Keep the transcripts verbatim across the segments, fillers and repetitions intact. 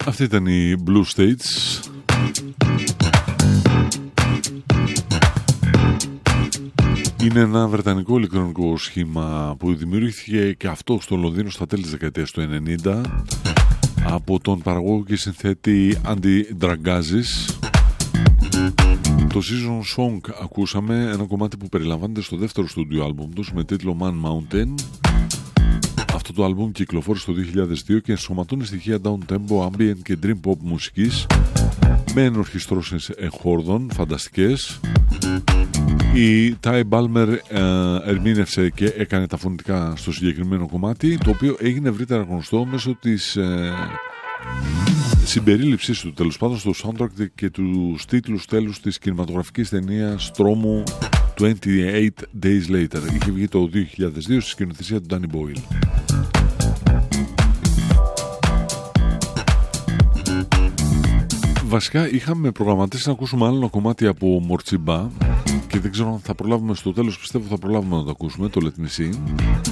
Αυτή ήταν η Blue States. Είναι ένα βρετανικό ηλεκτρονικό σχήμα που δημιουργήθηκε και αυτό στο Λονδίνο στα τέλη της δεκαετίας του ενενήντα από τον παραγωγό και συνθέτη Andy Dragazis. Το Season Song ακούσαμε, ένα κομμάτι που περιλαμβάνεται στο δεύτερο στούντιο άλμπουμ τους με τίτλο Man Mountain. Αυτό το άλμπουμ κυκλοφόρησε το δύο χιλιάδες δύο και ενσωματώνει στοιχεία down-tempo, ambient και dream pop μουσικής με ενορχιστρώσεις εχόρδων φανταστικές. Η Ty Balmer ε, ερμήνευσε και έκανε τα φωνητικά στο συγκεκριμένο κομμάτι, το οποίο έγινε ευρύτερα γνωστό μέσω της ε, συμπερίληψής του τέλος πάντων στο soundtrack και τους τίτλους τέλους της κινηματογραφικής ταινίας τρόμου twenty-eight Days Later. Είχε βγει το δύο χιλιάδες δύο στη σκηνοθεσία του Danny Boyle. Βασικά είχαμε προγραμματίσει να ακούσουμε άλλο ένα κομμάτι από Μορτσιμπά και δεν ξέρω αν θα προλάβουμε στο τέλος, πιστεύω θα προλάβουμε να το ακούσουμε, το Let Me See.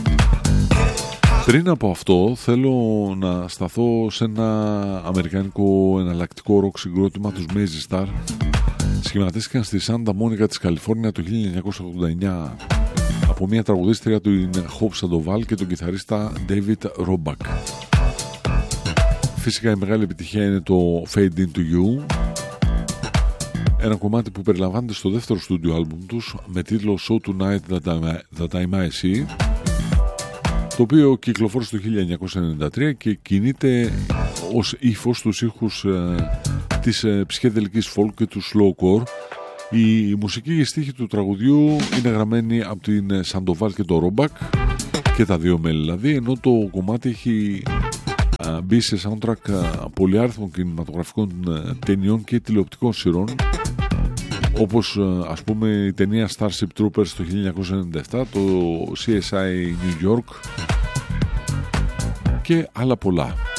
Πριν από αυτό θέλω να σταθώ σε ένα αμερικάνικο εναλλακτικό ροκ συγκρότημα, τους Mazy Star. Σχηματίστηκαν στη Σάντα Μόνικα της Καλιφόρνια το χίλια εννιακόσια ογδόντα εννιά από μια τραγουδίστρια του Hope Sandoval και τον κιθαρίστα David Roebuck. Φυσικά η μεγάλη επιτυχία είναι το Fade Into You, ένα κομμάτι που περιλαμβάνεται στο δεύτερο στούντιο άλμπουμ τους με τίτλο So Tonight That I, That I Might See, το οποίο κυκλοφόρησε το χίλια εννιακόσια ενενήντα τρία και κινείται ως ύφος στους ήχους ε, της ε, ψυχεδελικής folk και του slowcore. Η, η μουσική και η στίχη του τραγουδιού είναι γραμμένη από την Sandoval και το Roebuck και τα δύο μέλη δηλαδή, ενώ το κομμάτι έχει α, μπει σε soundtrack α, πολυάριθμων κινηματογραφικών α, ταινιών και τηλεοπτικών σειρών, όπως ας πούμε η ταινία Starship Troopers το χίλια εννιακόσια ενενήντα επτά, το σι ες άι New York και άλλα πολλά.